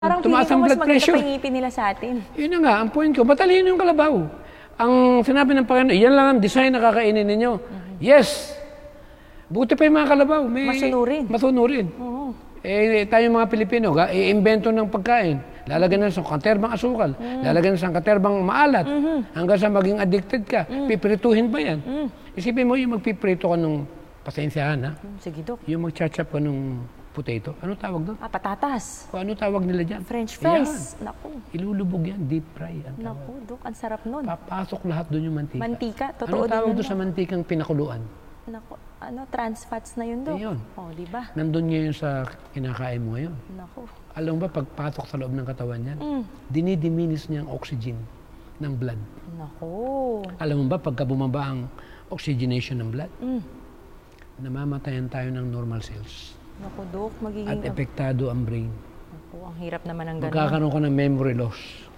Parang tumaas feeling ang ko mas blood maganda pressure. pa ngipin nila sa atin. Yun na nga, ang point ko, matalino yung kalabaw. Ang sinabi ng Panginoon, yan lang ang design na kakainin ninyo. Yes! Buti pa yung mga kalabaw. Masunurin. Masunurin. Oo. Tayong mga Pilipino, i-invento ng pagkain. Lalagyan ng sangkaterbang asukal. Lalagyan ng sangkaterbang maalat. Hanggang sa maging addicted ka. Pipirituhin ba yan? Isipin mo yung magpiprito ka nung, pasensyahan ha? Sige, Dok. Yung mag-chop ka nung potato. Ano tawag doon? Patatas. Kung ano tawag nila dyan? French fries. Naku. Ilulubog yan, deep fry. Naku, Dok. Ang sarap nun. Papasok lahat doon yung mantika. Mantika. Totoo Ano tawag din doon sa mantikang pinakuluan? Naku. Trans fats na yun, Dok. Ayun. Di ba? Nandun ngayon sa kinakain mo ngayon. Naku. Alam ba, pagpasok sa loob ng katawan yan, dinidiminis niya ang oxygen ng blood. Naku. Alam mo ba, pagka bumaba ang oxygenation ng blood, namamatayan tayo ng normal cells. Naku, Dok. Magiging... At epektado ang brain. Naku, ang hirap naman ng gano'n. Magkakaroon ka ng memory loss.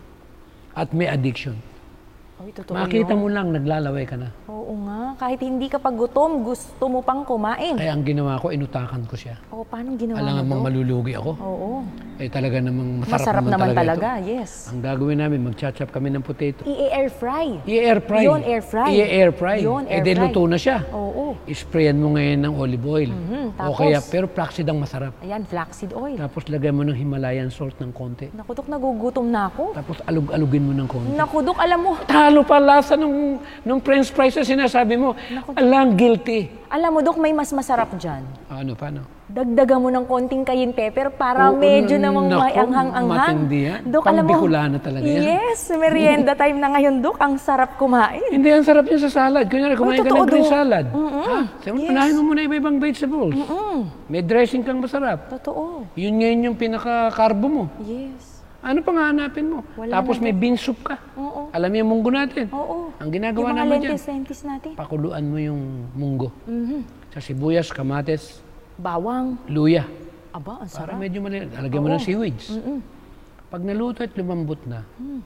At may addiction. Ay, totoo Makita yun. mo lang, naglalaway ka na. Oo nga. Kahit hindi ka pag gutom, gusto mo pang kumain. Kaya ang ginawa ko, inutakan ko siya. Oo, paano ginawa Alam mo, mong Dok? malulugi ako. Oo. Talaga namang Masarap naman talaga, ito. yes. Ang gagawin namin, mag-chop kami ng potato. I-air fry. I-air fry. Yun, air fry. I-air fry. Yun, air Then fry. luto na siya. Oo. Sprayan mo ngayon ng olive oil. O Tapos? kaya, pero flaxseed ang masarap. Ayan, flaxseed oil. Tapos lagay mo ng Himalayan salt ng konti. Naku, Dok, nagugutom na ako. Tapos alug-alugin mo ng konti. Naku, Dok, alam mo, Talo pa lasa nung french fries na sinasabi mo. Alang guilty. alam mo, Dok, may mas masarap dyan. Ano, paano? Dagdagan mo ng konting cayenne pepper para Oo, medyo namang naku, may anghang-anghang. matindi yan. Dok, alam mo, Pang-Bicolana talaga yan. yes, merienda time na ngayon, Dok. Ang sarap kumain. Hindi, ang sarap niya sa salad. Kunyari, kumain ka totoo, ng green Dok. salad. Unahin mo muna iba-ibang vegetables. May dressing kang masarap. Totoo. Yun ngayon yung pinaka-carbo mo. Yes. Ano pang hahanapin mo? Wala Tapos na, may bean soup ka. Oo. Alam mo yung munggo natin. Oo. Ang ginagawa Yung mga naman dyan, lentis natin. pakuluan mo yung munggo. Sa sibuyas, kamates, Bawang. luya. Aba, ang Para sarap. medyo mali. Lagyan mo ng seaweeds. Pag naluto at lumambot na,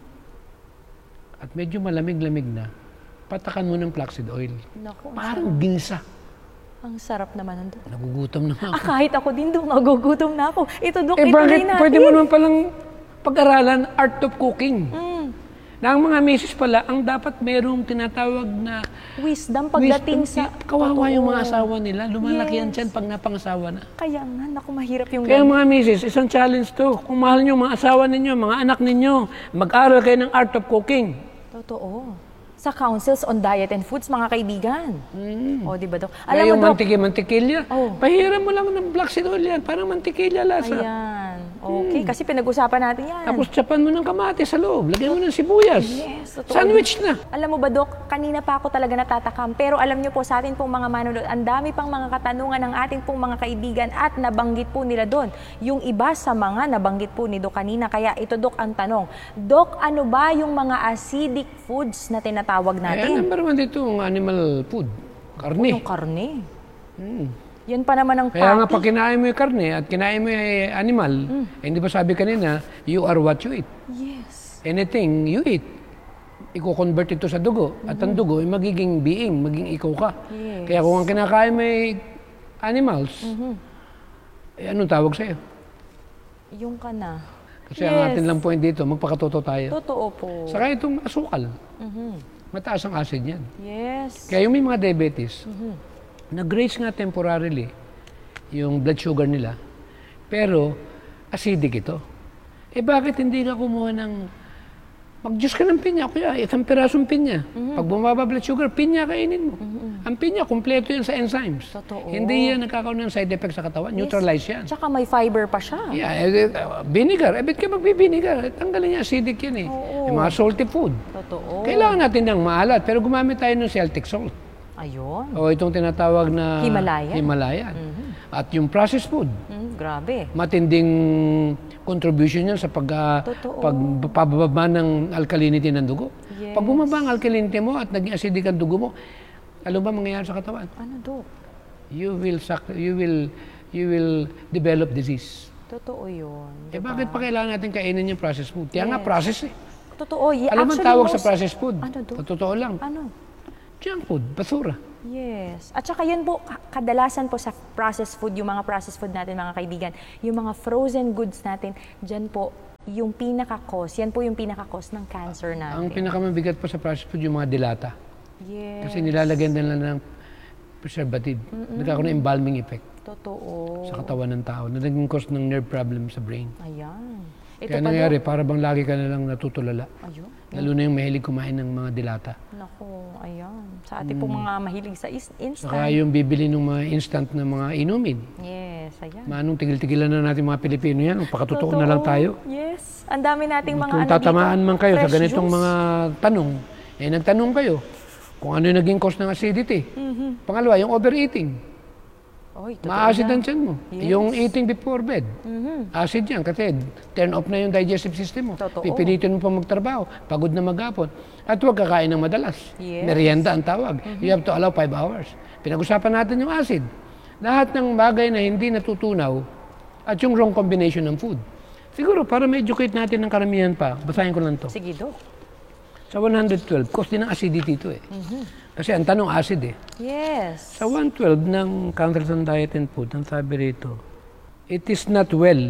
at medyo malamig-lamig na, patakan mo ng flaxseed oil. Naku, ang Parang ginsa. Ang sarap naman nandun. Nagugutom na nga ako. Kahit ako din, Dok, nagugutom na ako. Ito, Dok, Bakit ituloy natin. pwede mo naman palang pag-aralan art of cooking? Na ang mga misis pala, ang dapat merong tinatawag na Wisdom pagdating wisdom. sa... Kawawa yung mga Totoo. asawa nila. Lumalaki yan Yes. dyan pag napangasawa na. Kaya nga, naku, mahirap yung Kaya ganun. mga misis, isang challenge to. Kung mahal nyo mga asawa ninyo, mga anak ninyo, mag-aral kayo ng art of cooking. Totoo. Sa councils on diet and foods, mga kaibigan. O, di ba, Dok? Kaya Alam yung mo, Dok, mantikilya, Oh. pahiram mo lang ng black seed oil yan. Parang mantikilya lasa. ayan. Okay, kasi pinag-usapan natin yan. Tapos tsapan mo ng kamatis sa loob. Lagyan mo ng sibuyas. Yes, totoo. Sandwich na. Alam mo ba, Dok, kanina pa ako talaga natatakam. Pero alam niyo po, sa atin pong mga manonood, ang dami pang mga katanungan ng ating pong mga kaibigan at nabanggit po nila doon. Yung iba sa mga nabanggit po ni Dok kanina. Kaya ito, Dok, ang tanong. Dok, ano ba yung mga acidic foods na tinatawag natin? Number one dito, ang animal food. Karne. Yung karne. Yan pa naman ang Kaya nga, patty. pag kinain mo yung karne at kinain mo yung animal, hindi ba sabi kanina, you are what you eat. Yes. Anything you eat, i-convert ito sa dugo. At ang dugo ay magiging being, maging ikaw ka. Yes. Kaya kung ang kinakain mo ay animals, anong tawag sa'yo? Yung ka na. Kasi ang atin lang point dito, magpakatoto tayo. Totoo po. Saka itong asukal, mataas ang acid yan. Yes. Kaya yung may mga diabetes, nag-raise nga temporarily yung blood sugar nila, pero acidic ito. Bakit hindi ka kumuha ng, mag-juice ka ng pinya, kuya, isang pirasong pinya. Pag bumaba blood sugar, pinya kainin mo. Ang pinya, kumpleto yan sa enzymes. Totoo. Hindi yan nagkakaroon ng side effects sa katawan, neutralize yan. Tsaka may fiber pa siya. Vinegar, ba't ka magbibinigar? Tanggalin niya, acidic yan eh. Yung mga salty food. Totoo. Kailangan natin ng maalat, pero gumamit tayo ng Celtic salt. Ayun. O itong tinatawag na Himalayan. At yung processed food, Grabe. matinding contribution yan sa Totoo. pagpababa ng alkalinity ng dugo. Yes. Pag bumaba ang alkalinity mo at naging acidic ang dugo mo, alam ba mangyayari sa katawan? Ano, Dok? You will develop disease. Totoo yun. Bakit pa kailangan natin kainin yung processed food? Kaya nga process eh. Totoo. Alam mo ang tawag sa processed food? Ano, Dok? Sa totoo lang. Ano? Junk food, basura. Yes. At saka yun po, kadalasan po sa processed food, yung mga processed food natin, mga kaibigan, yung mga frozen goods natin, dyan po yung pinaka-cause, yan po yung pinaka-cause ng cancer natin. Ang pinakamabigat po sa processed food, yung mga dilata. Yes. Kasi nilalagyan nila ng preservative. Nagkakaroon ng embalming effect Totoo. sa katawan ng tao na naging cause ng nerve problem sa brain. Ayan. Kaya nangyari, para bang lagi ka na lang natutulala. Ayun. Lalo na yung mahilig kumain ng mga dilata. Naku, ayan. Sa ating pong mga mahilig sa instant. Saka yung bibili ng mga instant na mga inumin. Yes, ayan. Manong tigil-tigilan na natin mga Pilipino yan. Pakatotoo na lang tayo. Yes. Ang dami nating mga Kung tatamaan man kayo sa fresh ganitong juice. mga tanong, nagtanong kayo kung ano yung naging cause ng acidity. Pangalawa, yung overeating. Oy, totoo Ma-acid yan. ang tiyan mo. Yes. Yung eating before bed. Acid yan kasi turn off na yung digestive system mo. Totoo. Pipilitin mo pa magtrabaho. Pagod na maghapon. At huwag kakain ng madalas. Yes. Merienda ang tawag. You have to allow 5 hours. Pinag-usapan natin yung acid. Lahat ng bagay na hindi natutunaw at yung wrong combination ng food. Siguro para ma-educate natin ng karamihan pa, basahin ko lang to. Sige, Dok. Sa 112, cause din ng acidity ito eh. Kasi ang tanong acid eh. Yes. Sa 112 ng Council on Diet and Food, ang sabi rito, it is not well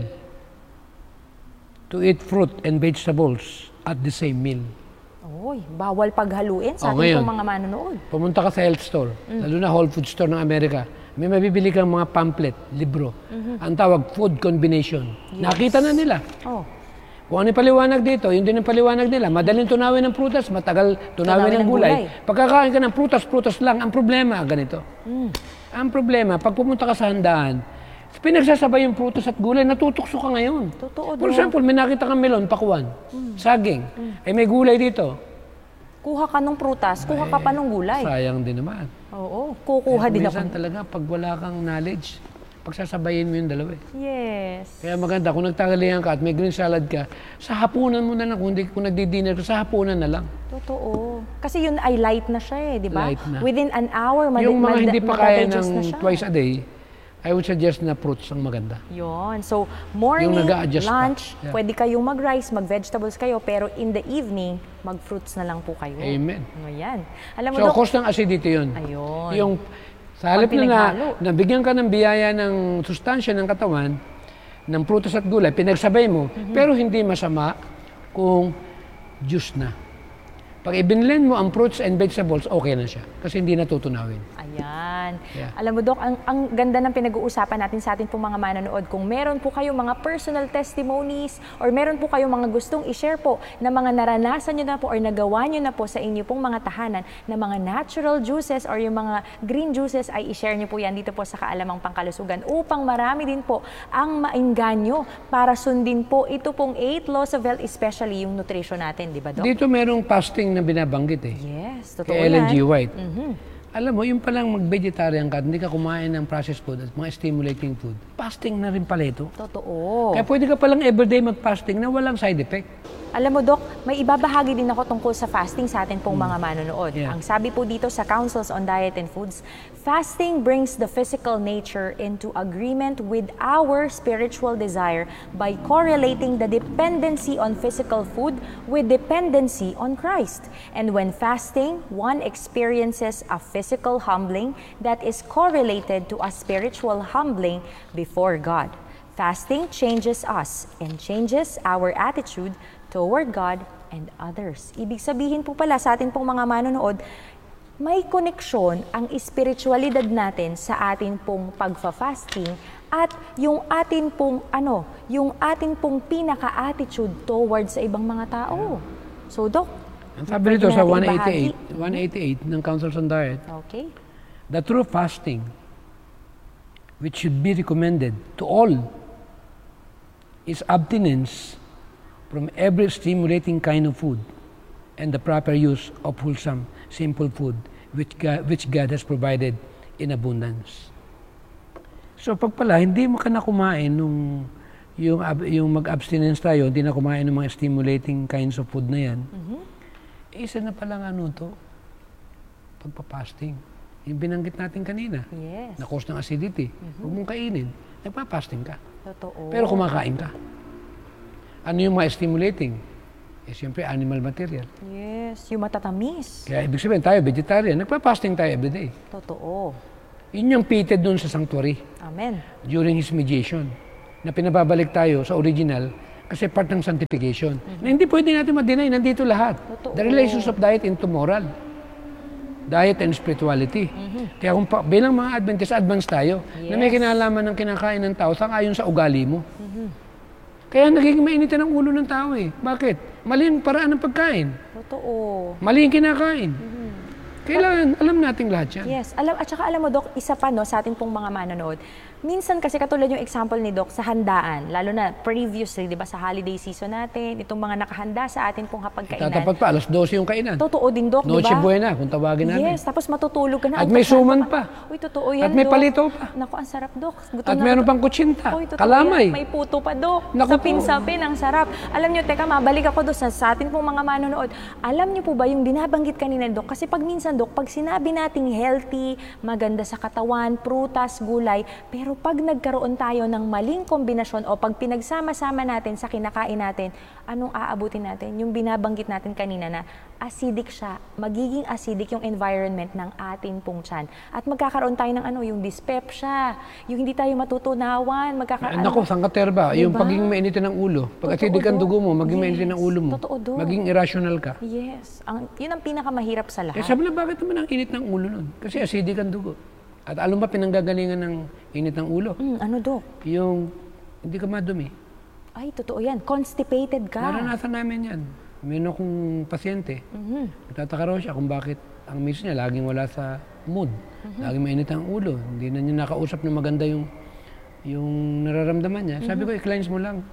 to eat fruit and vegetables at the same meal. Oy, bawal paghaluin sa ating ngayon. pong mga manonood. Pumunta ka sa health store, lalo na Whole Food Store ng Amerika, may mabibili kang mga pamphlet, libro. Ang tawag food combination. Nakita na nila. Oh, Kung ano yung paliwanag dito, yun din ang paliwanag nila. Madaling tunawin ng prutas, matagal tunawin ng gulay. Pagkakain ka ng prutas lang, ang problema, ganito. Ang problema, pag pumunta ka sa handaan, pinagsasabay yung prutas at gulay, natutukso ka ngayon. totoo, For Dok. example, may nakita kang melon, pakuan, saging, may gulay dito. Kuha ka ng prutas, kuha ka pa ng gulay. Sayang din naman. Oo, kukuha din ako. Minsan talaga, pag wala kang knowledge, pagsasabayin mo yung dalawa eh. Yes. Kaya maganda, kung nagtangalihan ka at may green salad ka, sa hapunan mo na lang. Kung nagdi-dinner ka, sa hapunan na lang. Totoo. Kasi yun ay light na siya eh, di ba? Light na. Within an hour, Yung mga hindi pa kaya madadigest na ng siya. twice a day, I would suggest na fruits ang maganda. Yun. So, morning, Yung nag-a-adjust pa. lunch, Yeah. pwede kayong mag-rice, mag-vegetables kayo, pero in the evening, mag-fruits na lang po kayo. Amen. Ayan. Alam mo, So, Dok, cause ng acidity yun. ayun. Yung sa halip Pag pinaghalo. na nabigyan ka ng biyaya ng sustansya ng katawan, ng prutas at gulay, pinagsabay mo, pero hindi masama kung juice na. Pag ibinlend mo ang fruits and vegetables, okay na siya. Kasi hindi natutunawin. Ayan. Yeah. Alam mo, Dok, ang ganda ng pinag-uusapan natin sa atin pong mga manonood. Kung meron po kayong mga personal testimonies or meron po kayong mga gustong i-share po na mga naranasan nyo na po or nagawa nyo na po sa inyo pong mga tahanan na mga natural juices or yung mga green juices, ay i-share nyo po yan dito po sa Kaalamang Pangkalusugan upang marami din po ang maingganyo para sundin po ito pong 8 laws of health, especially yung nutrition natin, di ba, Dok? Dito merong fasting na binabanggit eh. Yes, totoo Kay Ellen G. yan. White. Alam mo, yung palang mag-vegetarian ka, hindi ka kumain ng processed food at mga stimulating food, fasting na rin pala ito. Totoo. Kaya pwede ka palang everyday mag-fasting na walang side effect. Alam mo, Dok, may ibabahagi din ako tungkol sa fasting sa atin pong mga manonood. Yeah. Ang sabi po dito sa Councils on Diet and Foods, fasting brings the physical nature into agreement with our spiritual desire by correlating the dependency on physical food with dependency on Christ. And when fasting, one experiences a physical humbling that is correlated to a spiritual humbling before God. Fasting changes us and changes our attitude toward God and others. Ibig sabihin po pala sa atin pong mga manonood, may koneksyon ang espiritualidad natin sa atin pong pagfa-fasting at yung atin pong yung atin pong pinaka-attitude towards sa ibang mga tao. So, Doc, Ang sabi nito pwede sa natin 188 ng Councils on Diet, okay. the true fasting, which should be recommended to all, is abstinence from every stimulating kind of food and the proper use of wholesome, simple food which God has provided in abundance. So pag pala, hindi mo ka na kumain yung mag-abstinence tayo, hindi na kumain ng mga stimulating kinds of food na yan, isa na palang pagpa-fasting. Yung binanggit natin kanina, Yes. na cause ng acidity, huwag mong kainin, nagpa-fasting ka. Totoo. Pero kumakain ka. Ano yung mga stimulating? Siyempre, animal material. Yes, yung matatamis. Kaya ibig sabihin, tayo vegetarian, nagpa-fasting tayo everyday. Totoo. Yun yung pitted dun sa sanctuary Amen. during his mediation. Na pinababalik tayo sa original Kasi part ng sanctification. Na hindi pwede natin ma-deny, nandito lahat. Totoo. The relations of diet into moral. Diet and spirituality. Kaya kung bilang mga Adventist, advanced tayo, na may kinalaman ng kinakain ng tao, sang-ayon sa ugali mo. Kaya nagiging mainitin ang ulo ng tao eh. Bakit? Mali ang paraan ng pagkain. Totoo. Mali ang kinakain. Kailangan, alam nating lahat yan. Yes. At saka alam mo, Dok, isa pa no, sa ating pong mga manonood, minsan kasi katulad yung example ni Doc sa handaan, lalo na previously, di ba, sa holiday season natin, itong mga nakahanda sa atin pong hapagkainan. Tatapat pa, alas 12 yung kainan. Totoo din, Doc, di ba? Noche buena, kung tawagin natin. Yes, tapos matutulog ka na. At may suman pa. Uy, totoo yan, At may Doc. palito pa. Naku, ang sarap, Doc. Gutom At na meron pang kutsinta, Uy, totoo kalamay. yan. May puto pa, Doc. Naku po. Sapin-sapin, ang sarap. Alam nyo, teka, mabalik ako doon sa atin pong mga manonood. Alam nyo po ba yung binabanggit kanina, Doc? Kasi pag minsan, Doc, pag sinabi nating healthy, maganda sa katawan, prutas, gulay, pero pag nagkaroon tayo ng maling kombinasyon o pag pinagsama-sama natin sa kinakain natin, anong aabutin natin? Yung binabanggit natin kanina na acidic siya, magiging acidic yung environment ng atin pong tiyan. At magkakaroon tayo ng yung dyspepsia, yung hindi tayo matutunawan, Naku, sangkaterba, diba? yung pagiging mainitin ng ulo. Pag acidic ang dugo mo, maging mainitin ng ulo mo. Totoo, Doc. Maging irrational ka. Yes. Yun ang pinakamahirap sa lahat. Sabi na, bakit naman ang init ng ulo nun? Kasi acidic ang dugo. At alam ba pinanggagalingan ng init ng ulo? Ano, Doc? Yung hindi ka madumi. Ay, totoo yan. Constipated ka. Naranasan namin yan. Meron akong pasyente. Nagtataka raw siya kung bakit ang miss niya laging wala sa mood. Laging mainit ang ulo. Hindi na niya nakausap na maganda yung nararamdaman niya. Sabi ko, i-cleanse mo lang.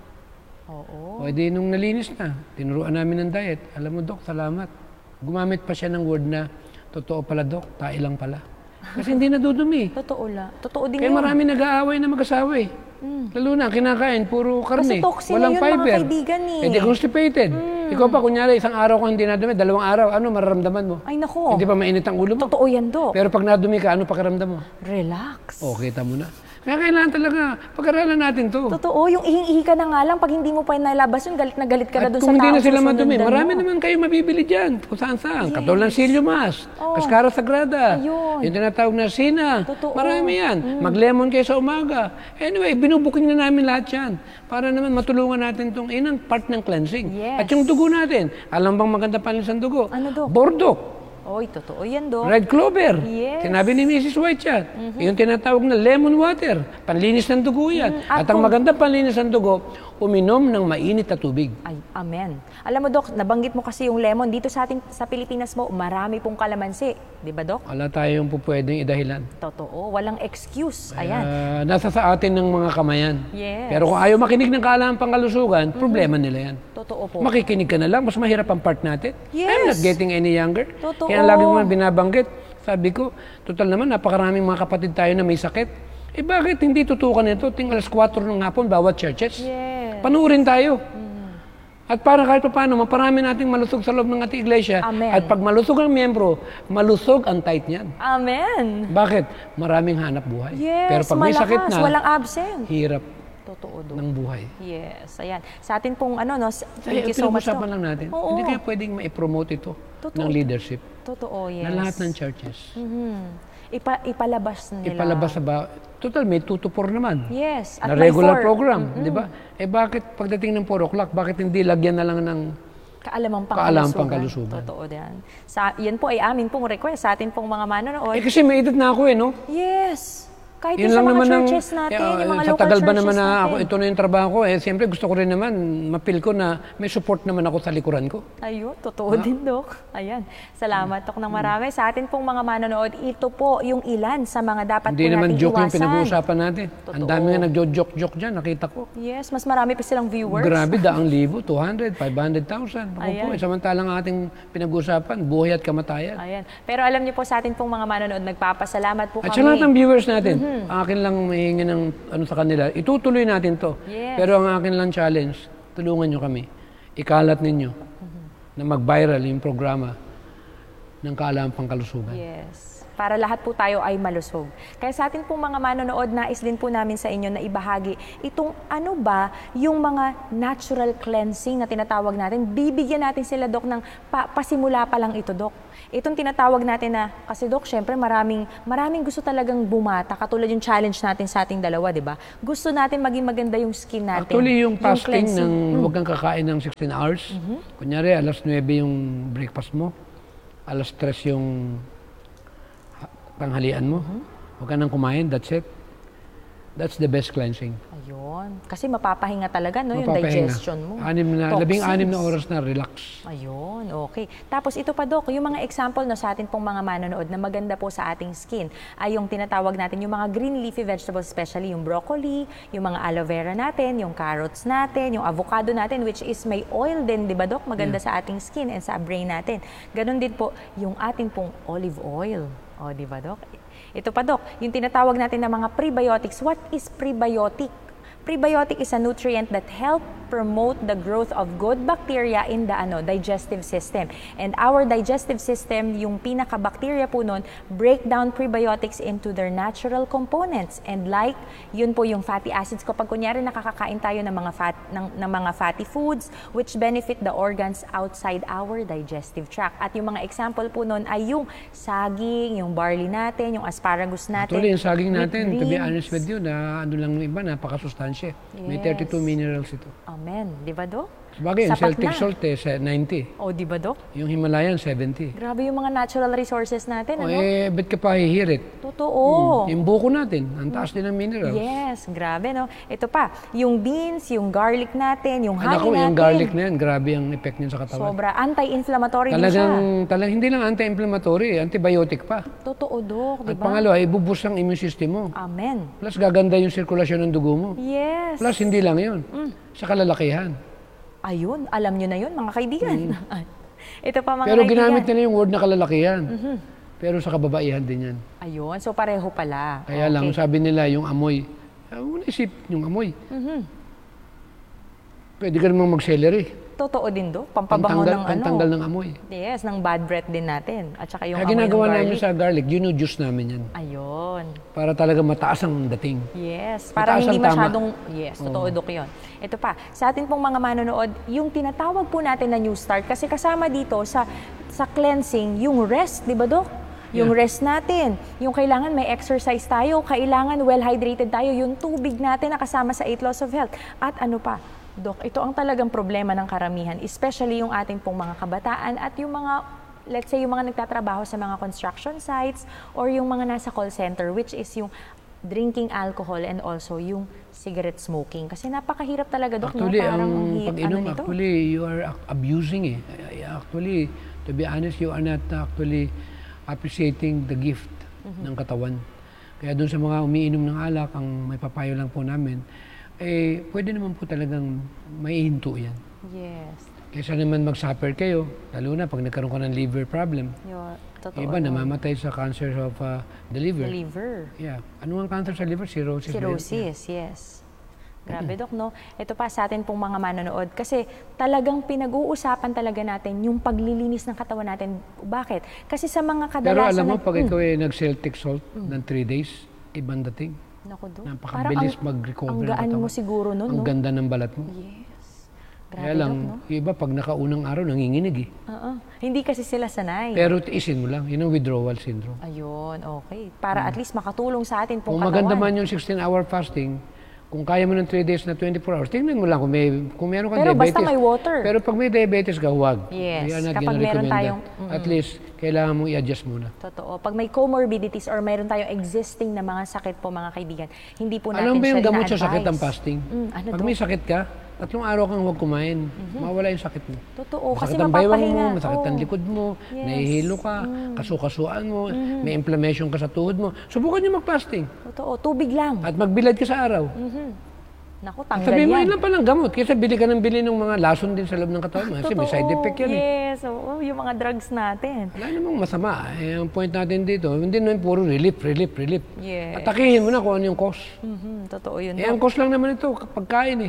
Oo. O edi nung nalinis na, tinuruan namin ng diet. Alam mo, Dok, salamat. Gumamit pa siya ng word na, totoo pala, Dok, tae lang pala. Kasi hindi nadudumi. Totoo lang. Totoo din Kaya yun. marami nag-aaway na mag-asawa eh. Lalo na, kinakain, puro karne. Kasi toxin walang na yun, fiber. mga kaibigan eh. Hindi constipated. Ikaw pa, kunyari, isang araw kung hindi nadumi, 2 araw, ano mararamdaman mo? Ay, naku. Hindi pa mainit ang ulo mo? Totoo yan, Doc. Pero pag nadumi ka, ano pakiramdam mo? Relax. O, kita mo na. Kaya kailangan talaga, pag-aralan natin to. Totoo, yung ihing-ihi ka na nga lang, pag hindi mo pa nalabas yun, galit na galit ka na At doon sa kung hindi tao. na sila madumi, marami naman kayo mabibili dyan. Kung saan-saan. Yes. Katulad ng Silio Mas, Cascara Sagrada, Ayun. yung tinatawag na Sina. Totoo. Marami yan. Mag-lemon kayo sa umaga. Anyway, binubuking na namin lahat yan. Para naman matulungan natin itong inang part ng cleansing. Yes. At yung dugo natin, alam bang maganda panlinis ang dugo? Ano, Dok? Bordok. Oy, totoo yan, Doc. Red clover. Yes. Sinabi ni Mrs. White yan. Yung tinatawag na lemon water. Panlinis ng dugo yan. At ang maganda panlinis ng dugo, uminom ng mainit na tubig. Ay, amen. Alam mo, Doc, nabanggit mo kasi yung lemon. Dito sa ating sa Pilipinas mo, marami pong kalamansi. Di ba, Doc? Wala tayong pwedeng idahilan. Totoo. Walang excuse. Ayan. Nasa sa atin ng mga kamayan. Yes. Pero kung ayaw makinig ng kaalaman pangkalusugan, problema nila yan. Totoo po. Makikinig ka na lang, mas mahirap ang part natin. Yes. I'm not getting any younger. Totoo. Kaya lagi mo binabanggit, sabi ko, total naman, napakaraming mga kapatid tayo na may sakit. Eh bakit hindi tutukan ito? Ting alas 4 ng hapon, bawat churches. Yes. Panuorin tayo. At para kahit paano, maparami nating malusog sa loob ng ating iglesia. Amen. At pag malusog ang miyembro, malusog ang tithe niyan. Amen. Bakit? Maraming hanap buhay. Yes, Pero pag may malakas, sakit na, walang absent. hirap Totoo, Doc. ng buhay. Yes, ayan. Sa atin pong thank Ay, you so much, Doc. pinag-usapan lang natin. Oo. Hindi kaya pwedeng ma-promote ito Totoo. ng leadership Totoo, yes. na lahat ng churches. Ipalabas nila. Ipalabas sa total, may 2 to 4 naman. Yes. At Na may regular 4. program, di ba? Eh bakit pagdating ng 4 o'clock, bakit hindi lagyan na lang ng Kaalamang pangkalusugan? Totoo yan. Yan po ay amin pong request sa atin pong mga manonood. kasi may edad na ako no? Yes. Kahit Yun yung sa lang mga naman churches natin, yung mga sa local tagal ba churches naman na natin. ako, ito na yung trabaho ko, siyempre gusto ko rin naman, mapil ko na may support naman ako sa likuran ko. Ayun, totoo din, Doc. Ayan. Salamat, Doc, ng marami. Sa atin pong mga manonood, ito po yung ilan sa mga dapat Hindi po naman nating joke yung iwasan. pinag-uusapan natin. Ang Totoo. dami nga nagjo-joke dyan, nakita ko. Yes, mas marami pa silang viewers. Grabe, 100,000, 200, 500,000. Ako po, Ayan. samantalang ating pinag-uusapan, buhay at kamatayan. Ayan. Pero alam niyo po sa atin pong mga manonood, nagpapasalamat po At kami. sa lahat ng viewers natin, akin lang mahingi ng sa kanila, itutuloy natin to. Yes. Pero ang akin lang challenge, tulungan nyo kami. Ikalat ninyo na mag-viral yung programa ng Kaalaman Pangkalusugan. Yes. para lahat po tayo ay malusog. Kaya sa atin pong mga manonood, nais din po namin sa inyo na ibahagi itong ano ba yung mga natural cleansing na tinatawag natin. Bibigyan natin sila, Dok, ng pasimula pa lang ito, Dok. Itong tinatawag natin na, kasi Dok, syempre maraming gusto talagang bumata, katulad yung challenge natin sa ating dalawa, di ba? Gusto natin maging maganda yung skin natin. Actually, yung fasting ng huwag kang kakain ng 16 hours, kunyari, alas 9 yung breakfast mo, alas 3 yung tanghalian mo, huwag ka nang kumain, that's it. That's the best cleansing. Ayun. Kasi mapapahinga talaga, no? Yung Mapapahinga. digestion mo. 16 na oras na relax. Ayun, okay. Tapos ito pa, Dok, yung mga example na sa atin pong mga manonood na maganda po sa ating skin ay yung tinatawag natin yung mga green leafy vegetables, especially yung broccoli, yung mga aloe vera natin, yung carrots natin, yung avocado natin, which is may oil din, di ba, Dok? Maganda sa ating skin and sa brain natin. Ganon din po yung ating pong olive oil. O, di ba, Dok? Ito pa, Dok, yung tinatawag natin na mga prebiotics. What is prebiotic? Prebiotic is a nutrient that help promote the growth of good bacteria in the digestive system. And our digestive system, yung pinaka-bacteria po nun, break down prebiotics into their natural components. And like, yun po yung fatty acids. Kapag kunyari nakakakain tayo ng mga fatty foods which benefit the organs outside our digestive tract. At yung mga example po nun ay yung saging, yung barley natin, yung asparagus natin. Actually, yung saging natin, to be honest with you, na ano lang yung iba, napakasustansya. Yes. May 32 minerals ito. Amen. Di ba, Dok? Sabagay, yung Sapat Celtic na. salt 90. O, di ba, Dok? Yung Himalayan 70. Grabe yung mga natural resources natin, O ano? ba't ka pa hihirit? Totoo. Yung buko natin, ang taas din ng minerals. Yes, grabe, no? Ito pa, yung beans, yung garlic natin, yung honey Anak ko, natin. yung garlic na yan, grabe ang effect niya sa katawan. Sobra. Anti-inflammatory din siya. Talagang hindi lang anti-inflammatory, antibiotic pa. Totoo, Dok, di At ba? pangalawa, ibuboost ang immune system mo. Amen. Plus, gaganda yung sirkulasyon ng dugo mo. Yes. Plus, hindi lang yun. Sa kalalakihan. Ayun, alam nyo na yun, mga kaibigan. Ito pa, mga Pero kaibigan. ginamit nila yung word na kalalakihan. Pero sa kababaihan din yan. Ayun, so pareho pala. Kaya lang, sabi nila yung amoy. Huwag isip yung amoy. Pwede ka namang mag-celery. Totoo din, do. Pampabango ng Pantanggal ng amoy. Yes, ng bad breath din natin. At saka yung Kaya amoy ng ginagawa garlic. namin sa garlic, juice namin yan. Ayun. Para talaga mataas ang dating. Yes, para Mataas hindi ang tama. masyadong, yes, totoo, Dok, yun. Ito pa, sa atin pong mga manonood, yung tinatawag po natin na New Start, kasi kasama dito sa cleansing, yung rest, di ba, Dok? Yung rest natin, yung kailangan may exercise tayo, kailangan well-hydrated tayo, yung tubig natin na kasama sa 8 Laws of Health. At ano pa, Dok, ito ang talagang problema ng karamihan, especially yung ating pong mga kabataan at yung mga, let's say, yung mga nagtatrabaho sa mga construction sites or yung mga nasa call center, which is yung drinking alcohol and also yung cigarette smoking. Kasi napakahirap talaga, Dok, Actually, no? Parang ang pag-inom, nito. actually, you are abusing Actually, to be honest, you are not actually appreciating the gift ng katawan. Kaya doon sa mga umiinom ng alak, ang may papayo lang po namin, pwede naman po talagang maihinto yan. Yes. Kaysa naman mag-suffer kayo, lalo na pag nagkaroon ka ng liver problem. Totoo. Iba namamatay sa cancer of the liver. The liver. Yeah. Ano ang cancer sa liver? Cirrhosis. Cirrhosis, yes. Grabe, Dok, no? Ito pa sa atin pong mga manonood. Kasi talagang pinag-uusapan talaga natin yung paglilinis ng katawan natin. Bakit? Kasi sa mga kadalasan... Pero alam mo, pag ikaw ay nag-Celtic salt ng 3 days, ibang dating. Naku, Dok. Napakabilis mag-recover ang ng gaan katawan. mo siguro nun, Ang no? ganda ng balat mo. Yes. Grabe, Kaya lang, Dok, no? yung iba pag nakaunang araw, nanginginig eh. Hindi kasi sila sanay. Pero tiisin mo lang, yun ang withdrawal syndrome. Ayun, okay. Para at least makatulong sa atin pong Kung katawan. maganda man yung 16-hour fasting, kung kaya mo ng 3 days na 24 hours, tingnan mo lang kung meron kang Pero diabetes. basta may water. Pero pag may diabetes ka, huwag. Yes, We are not kapag gonna meron recommend tayong- that. At least, kailangan mo i-adjust muna. Totoo. Pag may comorbidities or mayroon tayong existing na mga sakit po, mga kaibigan, hindi po natin Alam ba yung siya gamot sa ina-advise. sakit ng fasting? Ano, Pag Dok? may sakit ka, 3 araw kang huwag kumain. Mawala yung sakit mo. Totoo. Kasi Masakit ang baywang mo, mapapahinga. masakit ang Oo. likod mo, Yes. nahihilo ka, kasukasuan mo, may inflammation ka sa tuhod mo. Subukan nyo mag-fasting. Totoo. Tubig lang. At magbilad ka sa araw. Naku, tanggal Sabihin mo, yan. yun lang palang gamot. Kaysa bili ka ng bili ng mga lason din sa loob ng katawan mo. Kasi may side effect yan eh. Yes, oo, yung mga drugs natin. Wala namang masama. Ang point natin dito, hindi naman puro relief. Yes. Atakihin mo na kung ano yung cause. Totoo yun. Ang cause lang naman ito, pagkain eh.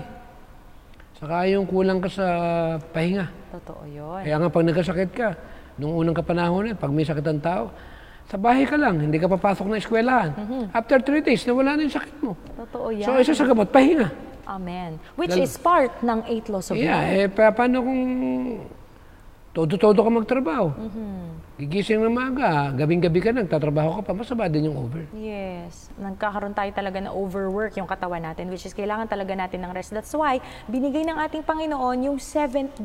Saka yung kulang ka sa pahinga. Totoo yun. Kaya nga pag nagkasakit ka, nung unang kapanahon pag may sakit ang tao, Sa bahay ka lang, hindi ka papasok na eskwelahan. After 3 days, nawala na yung sakit mo. Totoo yan. So, isa sa gamot, pahinga. Amen. Which is part ng 8 laws of life. Paano kung todo-todo ka magtrabaho? Gigising na maaga, gabing-gabi ka nagtatrabaho ka pa, masama din yung over. Yes. Nagkakaroon tayo talaga na overwork yung katawan natin, which is kailangan talaga natin ng rest. That's why, binigay ng ating Panginoon yung 7th